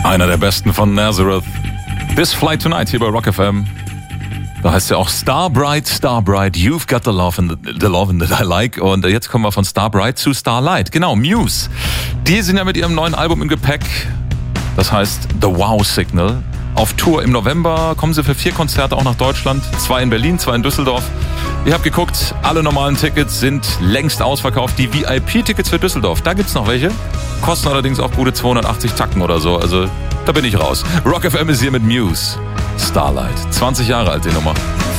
Einer der besten von Nazareth. This Flight Tonight hier bei Rock FM. Da heißt ja auch Starbright, Starbright, you've got the love that I like. Und jetzt kommen wir von Starbright zu Starlight. Genau, Muse. Die sind ja mit ihrem neuen Album im Gepäck. Das heißt The Wow Signal. Auf Tour im November kommen sie für 4 Konzerte auch nach Deutschland. 2 in Berlin, 2 in Düsseldorf. Ich habe geguckt, alle normalen Tickets sind längst ausverkauft. Die VIP-Tickets für Düsseldorf, da gibt's noch welche. Kosten allerdings auch gute 280 Tacken oder so. Also da bin ich raus. Rock FM ist hier mit Muse. Starlight. 20 Jahre alt die Nummer.